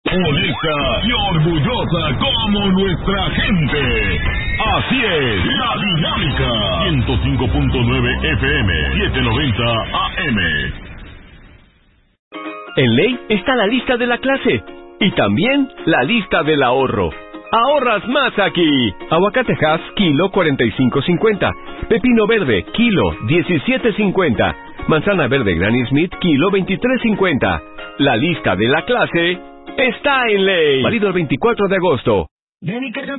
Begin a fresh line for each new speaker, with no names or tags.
honesta y orgullosa como nuestra gente. Así es, La Dinámica. 105.9 FM, 790 AM.
En Ley está la lista de la clase y también la lista del ahorro. Ahorras más aquí. Aguacate Hass, kilo 45.50. Pepino verde, kilo 17.50. Manzana verde Granny Smith, kilo 23.50. La lista de la clase está en Ley. Válido el 24 de agosto.